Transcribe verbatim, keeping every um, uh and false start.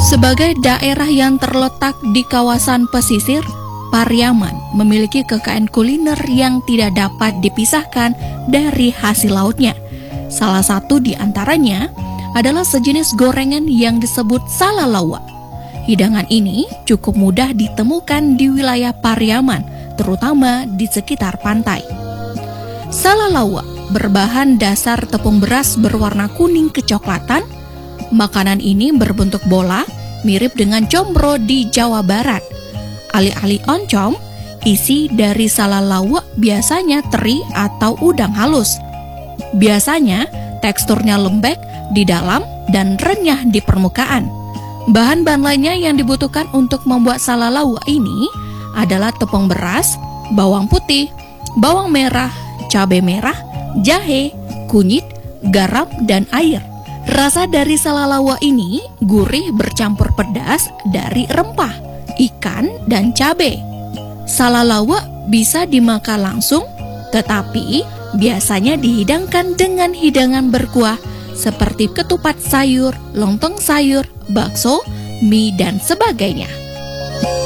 Sebagai daerah yang terletak di kawasan pesisir, Pariaman memiliki kekayaan kuliner yang tidak dapat dipisahkan dari hasil lautnya. Salah satu di antaranya adalah sejenis gorengan yang disebut salalawa. Hidangan ini cukup mudah ditemukan di wilayah Pariaman, terutama di sekitar pantai. Salalawa berbahan dasar tepung beras berwarna kuning kecoklatan. Makanan ini berbentuk bola, mirip dengan combro di Jawa Barat. Alih-alih oncom, isi dari salalawa biasanya teri atau udang halus. Biasanya teksturnya lembek di dalam dan renyah di permukaan. Bahan-bahan lainnya yang dibutuhkan untuk membuat salalawa ini adalah tepung beras, bawang putih, bawang merah, cabai merah, jahe, kunyit, garam, dan air. Rasa dari salalawa ini gurih bercampur pedas dari rempah, ikan, dan cabai. Salalawa bisa dimakan langsung, tetapi biasanya dihidangkan dengan hidangan berkuah seperti ketupat sayur, lontong sayur, bakso, mie, dan sebagainya.